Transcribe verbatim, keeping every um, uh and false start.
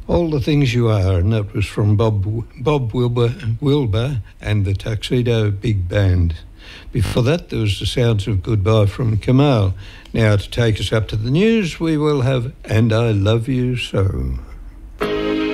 All the Things You Are, and that was from Bob Bob Wilbur, Wilbur and the Tuxedo Big Band. Before that, there was the sounds of Goodbye from Kamal. Now, to take us up to the news, we will have And I Love You So.